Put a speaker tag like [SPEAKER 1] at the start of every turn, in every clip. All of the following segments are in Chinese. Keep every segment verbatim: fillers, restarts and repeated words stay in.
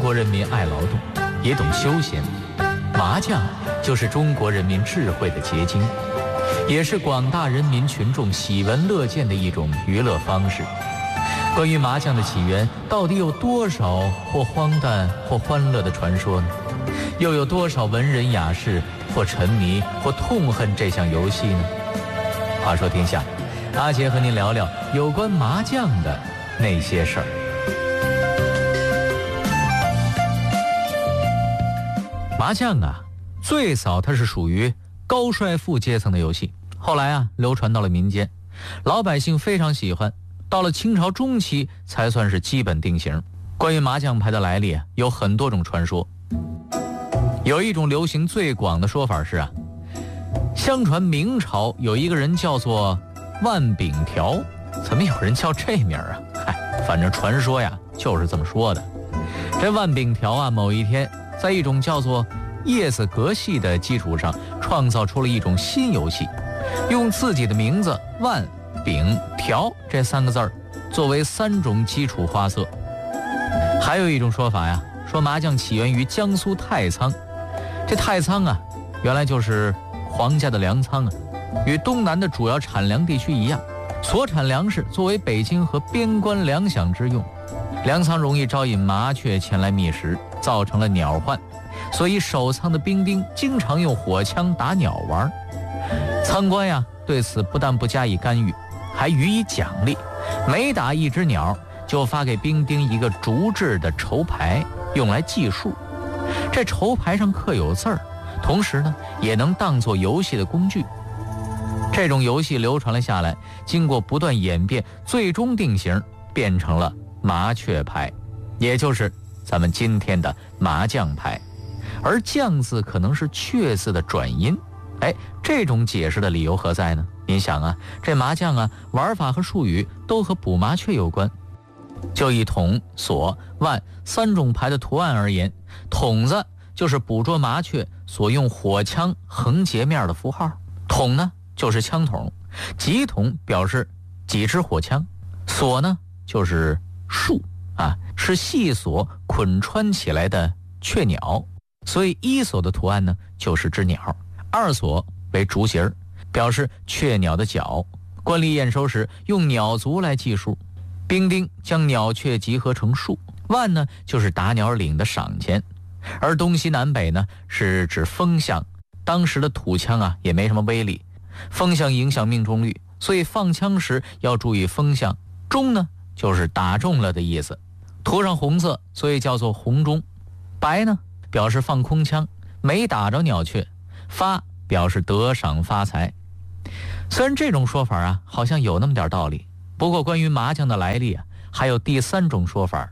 [SPEAKER 1] 国人民爱劳动，也懂休闲，麻将就是中国人民智慧的结晶，也是广大人民群众喜闻乐见的一种娱乐方式。关于麻将的起源，到底有多少或荒诞或欢乐的传说呢？又有多少文人雅士或沉迷或痛恨这项游戏呢？话说天下，阿杰和您聊聊有关麻将的那些事儿。麻将啊，最早它是属于高帅富阶层的游戏，后来啊流传到了民间，老百姓非常喜欢，到了清朝中期才算是基本定型。关于麻将牌的来历啊，有很多种传说。有一种流行最广的说法是啊，相传明朝有一个人叫做万秉条，怎么有人叫这名啊？嗨，反正传说呀就是这么说的。这万秉条啊，某一天在一种叫做叶子格戏的基础上，创造出了一种新游戏，用自己的名字万、秉、条这三个字儿作为三种基础花色。还有一种说法呀，说麻将起源于江苏太仓。这太仓啊，原来就是皇家的粮仓啊，与东南的主要产粮地区一样，所产粮食作为北京和边关粮饷之用。粮仓容易招引麻雀前来觅食，造成了鸟患，所以守仓的兵丁经常用火枪打鸟玩。仓官呀对此不但不加以干预，还予以奖励，每打一只鸟就发给兵丁一个竹制的筹牌，用来计数。这筹牌上刻有字儿，同时呢也能当作游戏的工具。这种游戏流传了下来，经过不断演变，最终定型变成了麻雀牌，也就是咱们今天的麻将牌。而将字可能是雀字的转音，哎，这种解释的理由何在呢？您想啊，这麻将啊玩法和术语都和捕麻雀有关。就以筒、锁、万三种牌的图案而言，筒子就是捕捉麻雀所用火枪横截面的符号，筒呢就是枪筒，几筒表示几支火枪，锁呢就是束啊，是细锁捆穿起来的雀鸟，所以一锁的图案呢就是只鸟，二锁为竹节，表示雀鸟的脚。官吏验收时用鸟足来计数，兵丁将鸟雀集合成数，万呢就是打鸟领的赏钱。而东西南北呢是指风向，当时的土枪啊也没什么威力，风向影响命中率，所以放枪时要注意风向。中呢就是打中了的意思，涂上红色，所以叫做红中。白呢表示放空枪，没打着鸟雀。发表示得赏发财。虽然这种说法啊好像有那么点道理，不过关于麻将的来历啊还有第三种说法。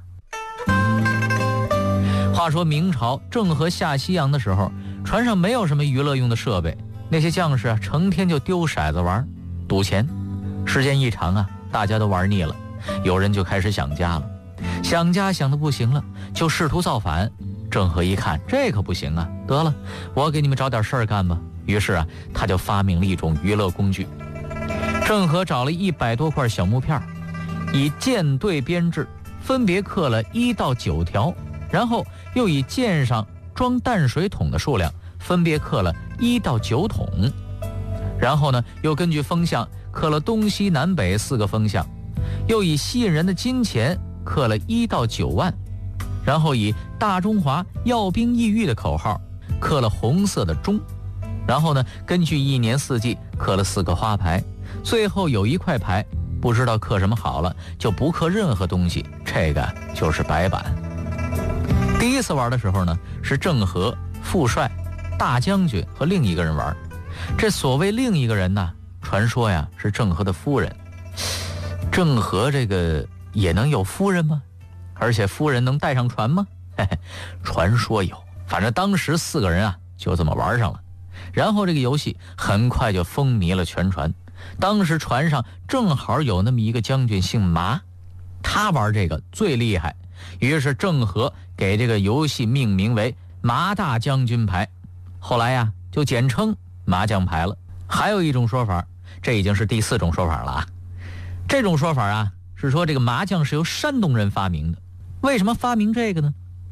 [SPEAKER 1] 话说明朝郑和下西洋的时候，船上没有什么娱乐用的设备，那些将士啊成天就丢骰子玩赌钱。时间一长啊，大家都玩腻了，有人就开始想家了，想家想得不行了，就试图造反。郑和一看这可不行啊，得了，我给你们找点事儿干吧。于是啊，他就发明了一种娱乐工具。郑和找了一百多块小木片，以舰队编制，分别刻了一到九条，然后又以舰上装淡水桶的数量分别刻了一到九桶，然后呢又根据风向刻了东西南北四个风向，又以吸引人的金钱刻了一到九万，然后以大中华要兵抑郁的口号刻了红色的钟，然后呢根据一年四季刻了四个花牌，最后有一块牌不知道刻什么好了，就不刻任何东西，这个就是白板。第一次玩的时候呢，是郑和、副帅、大将军和另一个人玩。这所谓另一个人呢，传说呀是郑和的夫人。郑和这个也能有夫人吗？而且夫人能带上船吗？嘿嘿，传说有，反正当时四个人啊就这么玩上了。然后这个游戏很快就风靡了全船。当时船上正好有那么一个将军姓麻，他玩这个最厉害，于是郑和给这个游戏命名为麻大将军牌，后来呀就简称麻将牌了。还有一种说法，这已经是第四种说法了啊。这种说法啊是说这个麻将是由山东人发明的。为什么发明这个呢？哎，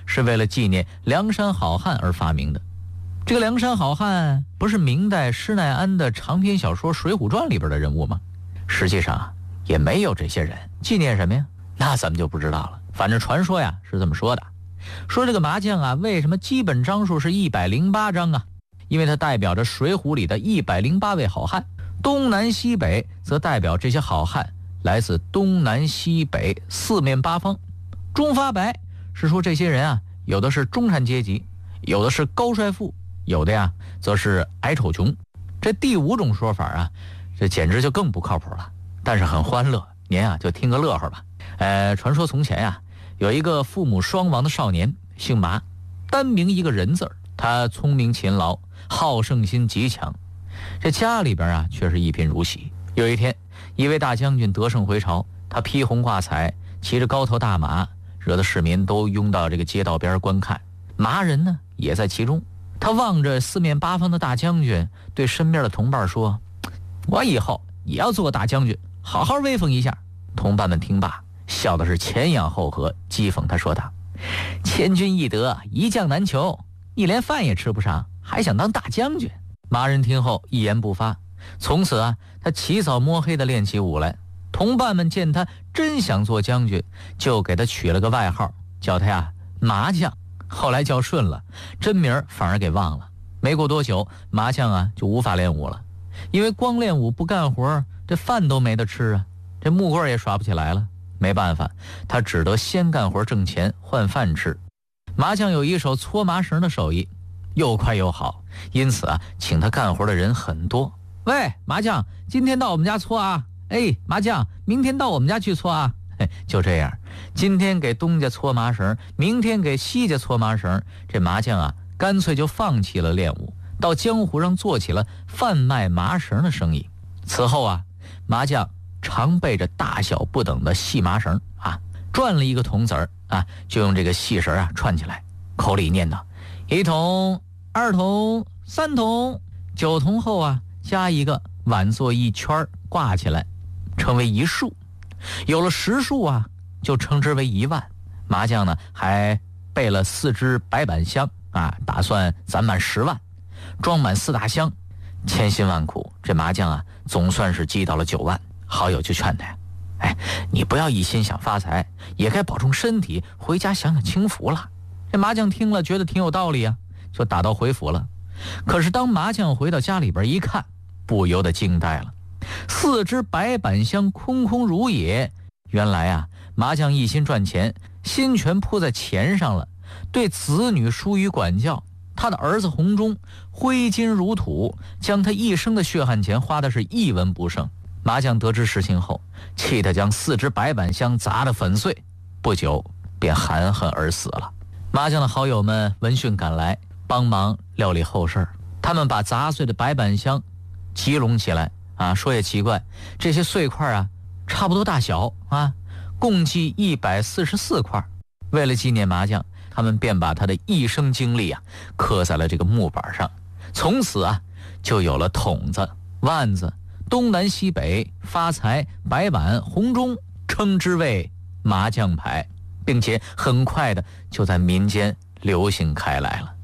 [SPEAKER 1] 是为了纪念梁山好汉而发明的。这个梁山好汉不是明代施耐庵的长篇小说《水浒传》里边的人物吗？实际上啊，也没有这些人，纪念什么呀？那咱们就不知道了。反正传说呀是这么说的，说这个麻将啊，为什么基本张数是一百零八张啊？因为它代表着水浒里的一百零八位好汉，东南西北则代表这些好汉来自东南西北四面八方。中发白是说这些人啊，有的是中产阶级，有的是高帅富，有的呀则是矮丑穷。这第五种说法啊，这简直就更不靠谱了，但是很欢乐，您啊就听个乐呵吧。呃，传说从前呀、啊，有一个父母双亡的少年，姓麻，单名一个人字儿。他聪明勤劳，好胜心极强，这家里边啊却是一贫如洗。有一天，一位大将军得胜回朝，他披红挂彩，骑着高头大马，惹得市民都拥到这个街道边观看。麻人呢也在其中，他望着四面八方的大将军，对身边的同伴说：“我以后也要做大将军，好好威风一下。”同伴们听罢，笑的是前仰后合，讥讽他说道：“千军易得，一将难求，你连饭也吃不上，还想当大将军？”麻人听后一言不发。从此啊，他起早摸黑地练起武来。同伴们见他真想做将军，就给他取了个外号，叫他呀麻将。后来叫顺了，真名反而给忘了。没过多久，麻将啊就无法练武了，因为光练武不干活，这饭都没得吃啊，这木棍也耍不起来了。没办法，他只得先干活挣钱换饭吃。麻将有一手搓麻绳的手艺，又快又好，因此啊，请他干活的人很多。喂，麻将，今天到我们家搓啊！哎，麻将，明天到我们家去搓啊！嘿，就这样，今天给东家搓麻绳，明天给西家搓麻绳，这麻将啊，干脆就放弃了练武，到江湖上做起了贩卖麻绳的生意。此后啊，麻将常备着大小不等的细麻绳啊，转了一个筒子儿啊，就用这个细绳啊串起来，口里念叨：一筒、二筒、三筒，九筒后啊，加一个挽作一圈挂起来，称为一束。有了十束啊，就称之为一万。麻将呢，还备了四只白板箱啊，打算攒满十万，装满四大箱。千辛万苦，这麻将啊，总算是积到了九万。好友就劝他呀：“哎，你不要一心想发财，也该保重身体，回家享享清福了。”这麻将听了，觉得挺有道理啊，就打道回府了。可是当麻将回到家里边一看，不由得惊呆了。四只白板箱空空如也，原来啊，麻将一心赚钱，心全扑在钱上了，对子女疏于管教。他的儿子洪忠挥金如土，将他一生的血汗钱花的是一文不剩。麻将得知实情后，气得将四只白板箱砸得粉碎，不久便含恨而死了。麻将的好友们闻讯赶来，帮忙料理后事。他们把砸碎的白板箱集拢起来啊，说也奇怪，这些碎块啊，差不多大小啊，共计一百四十四块。为了纪念麻将，他们便把他的一生经历啊，刻在了这个木板上。从此啊，就有了筒子、腕子、东南西北、发财、白板、红中，称之为麻将牌，并且很快的就在民间流行开来了。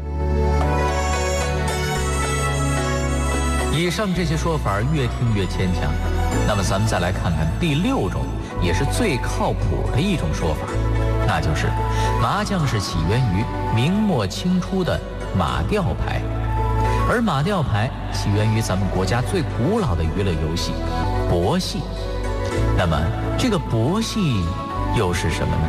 [SPEAKER 1] 以上这些说法越听越牵强，那么咱们再来看看第六种，也是最靠谱的一种说法，那就是麻将是起源于明末清初的马吊牌，而马吊牌起源于咱们国家最古老的娱乐游戏博戏。那么这个博戏又是什么呢？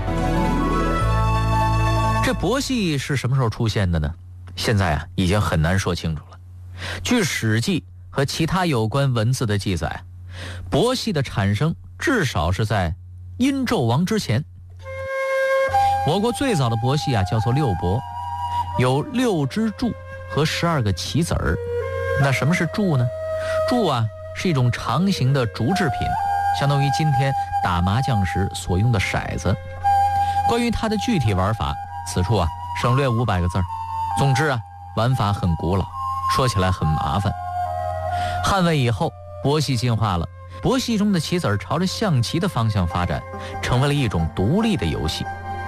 [SPEAKER 1] 这博戏是什么时候出现的呢？现在啊已经很难说清楚了。据《史记》和其他有关文字的记载，博戏的产生至少是在殷纣王之前。我国最早的博戏啊叫做六博，有六只柱和十二个棋子儿。那什么是柱呢？柱啊是一种长形的竹制品，相当于今天打麻将时所用的骰子。关于它的具体玩法，此处啊省略五百个字儿。总之啊，玩法很古老，说起来很麻烦。汉魏以后，博戏进化了，博戏中的棋子儿朝着象棋的方向发展，成为了一种独立的游戏。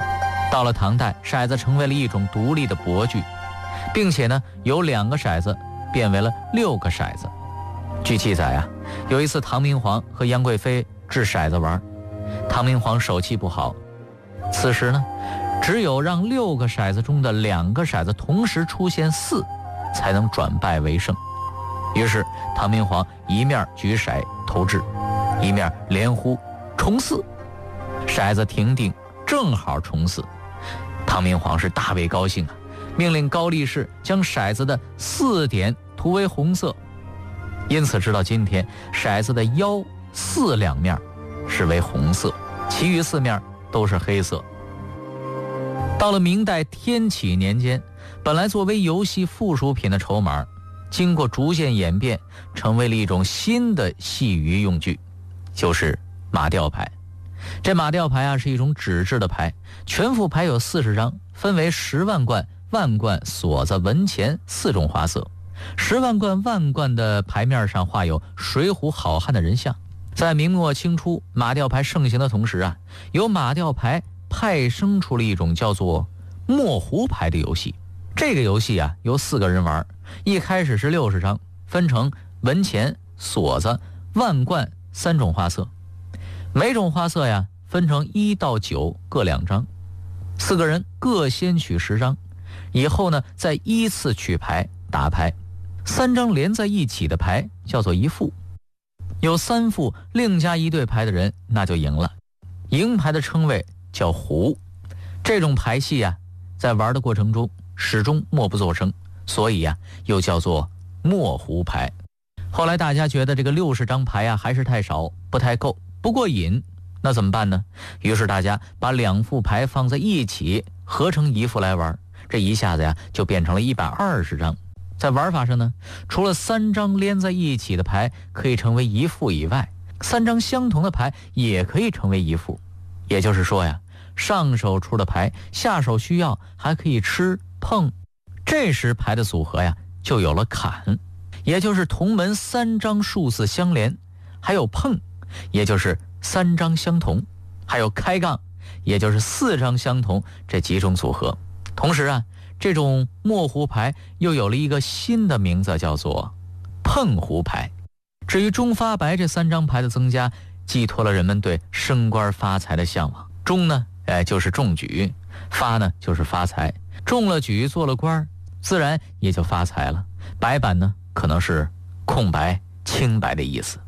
[SPEAKER 1] 到了唐代，骰子成为了一种独立的博具，并且呢，由两个骰子变为了六个骰子。据记载啊，有一次唐明皇和杨贵妃掷骰子玩，唐明皇手气不好，此时呢，只有让六个骰子中的两个骰子同时出现四，才能转败为胜。于是唐明皇一面举骰投掷，一面连呼重四，骰子停定，正好重四。唐明皇是大为高兴啊，命令高力士将骰子的四点涂为红色，因此直到今天，骰子的腰四两面是为红色，其余四面都是黑色。到了明代天启年间，本来作为游戏附属品的筹码，经过逐渐演变，成为了一种新的戏娱用具，就是马吊牌。这马吊牌啊，是一种纸质的牌，全副牌有四十张，分为十万贯、万贯、锁子、文钱四种花色。十万贯、万贯的牌面上画有水浒好汉的人像。在明末清初马吊牌盛行的同时啊，由马吊牌派生出了一种叫做墨胡牌的游戏。这个游戏啊，由四个人玩，一开始是六十张，分成文钱、锁子、万贯三种花色，每种花色呀分成一到九各两张，四个人各先取十张，以后呢再依次取牌打牌，三张连在一起的牌叫做一副，有三副另加一对牌的人那就赢了，赢牌的称谓叫胡。这种牌戏啊，在玩的过程中始终默不作声，所以呀、啊、又叫做墨胡牌。后来大家觉得这个六十张牌啊还是太少，不太够，不过瘾，那怎么办呢？于是大家把两副牌放在一起合成一副来玩，这一下子呀就变成了一百二十张。在玩法上呢，除了三张连在一起的牌可以成为一副以外，三张相同的牌也可以成为一副。也就是说呀，上手出的牌，下手需要还可以吃碰，这时牌的组合呀就有了砍，也就是同门三张数字相连，还有碰，也就是三张相同，还有开杠，也就是四张相同，这几种组合。同时啊，这种墨胡牌又有了一个新的名字，叫做碰胡牌。至于中发白这三张牌的增加，寄托了人们对升官发财的向往。中呢，哎，就是中举；发呢，就是发财。中了举，做了官，自然也就发财了。白板呢，可能是空白、清白的意思。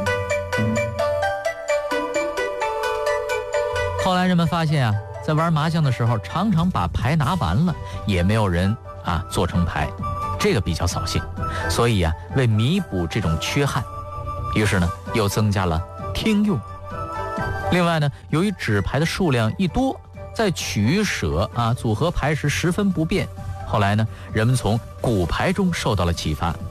[SPEAKER 1] 后来人们发现啊，在玩麻将的时候，常常把牌拿完了，也没有人啊做成牌，这个比较扫兴。所以啊，为弥补这种缺憾，于是呢，又增加了听用。另外呢，由于纸牌的数量一多，在取舍啊组合牌时十分不便，后来呢，人们从骨牌中受到了启发，